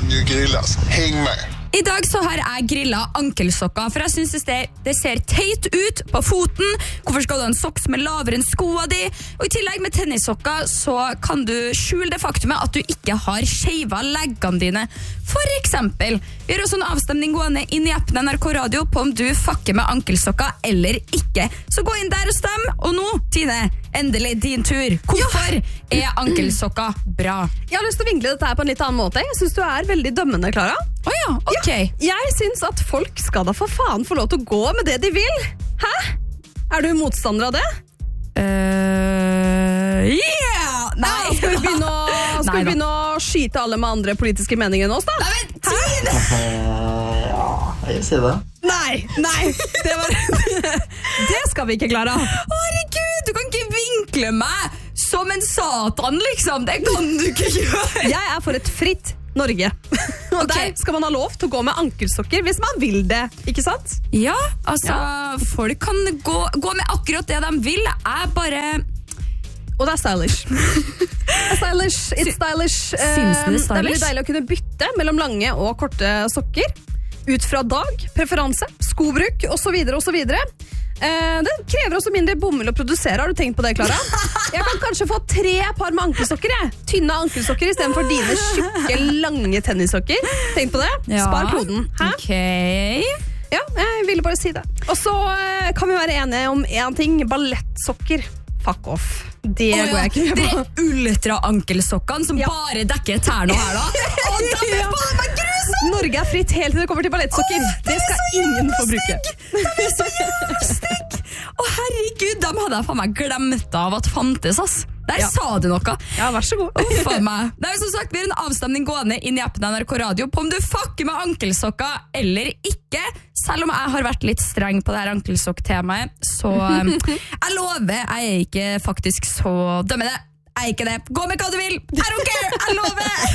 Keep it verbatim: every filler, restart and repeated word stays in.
kan ju grillas. Häng med! I dag så har jeg grillet ankelsokker, for jeg synes det, det ser teit ut på foten. Hvorfor skal du ha en sokk som er lavere enn skoene di? Og i tillegg med tennissokker så kan du skjule det faktumet at du ikke har skjeva leggene dine. For eksempel, vi gjør også en avstemning gående inn i appen N R K Radio på om du fucker med ankelsokker eller ikke. Så gå inn der og stem. Og nå, Tine, endelig din tur. Hvorfor ja. er ankelsokker bra? Jeg har lyst til å vinkle dette her på en litt annen måte. Jeg synes du er veldig dømmende, Clara. Åh ja, ok. Ja, jeg synes at folk skal da for faen få lov til å gå med det de vil. Hæ? Er du motstander av det? Uh, yeah! Nei. Ja, skal vi begynne å, skal Nei, vi begynne å skyte alle med andre politiske meninger enn oss, da? Nei, men Tine! Ja, jeg sier det. Nei, nei, det var det skal vi ikke klare. Herregud, du kan ikke vinkle meg som en satan, liksom. Det kan du ikke gjøre. Jeg er for et fritt Norge. Og Okay. der skal man ha lov til å gå med ankelsokker hvis man vil det, ikke sant? Ja, altså, Ja. folk kan gå, gå med akkurat det de vil. Jeg bare... Og det er stylish. Det er stylish, it's stylish. Syns du det er Det er stylish? veldig deilig å kunne bytte mellom lange og korte sokker. Ut fra dag, preferanse, skobruk, og så videre, og så videre. Eh, det krever også mindre bomull å produsere. Har du tenkt på det, Clara? Jeg kan kanskje få tre par med ankelsokker, jeg. Tynne ankelsokker i stedet for dine tjukke, lange tennissokker. Tenk på det. Ja. Spar kloden. Hæ? Ok. Ja, jeg ville bare si det. Og så eh, kan vi være enige om en ting. Ballettsokker. Fuck off. Det Å, går ja. jeg ikke Det med på. er ultra-ankelsokkene som Ja. bare dekker tærne her da. Å, de er Ja. faen meg grusomme! Norge er fritt helt til det kommer til ballettsokker. Åh, de det er skal så ingen jævla få bruke. De er så jævla stygg! Å, herregud, de hadde jeg faen meg glemt av at fantes, ass. Der Ja. sa du noe. Ja, vær så god. Uff a meg. Nei, som sagt, vi har en avstemning gående inn i appen N R K Radio på om du fucker med ankelsokker eller ikke. Selv om jeg har vært litt streng på det her ankelsokk-temaet, så um, jeg lover, jeg er ikke faktisk så dømmende. Jeg er ikke det. Gå med hva du vil. I don't care. Jeg lover.